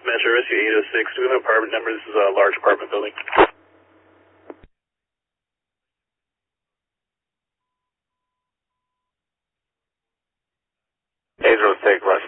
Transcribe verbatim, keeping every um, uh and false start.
Metro Rescue eight oh six. Do we have an apartment number? This is a large apartment building. eight oh six,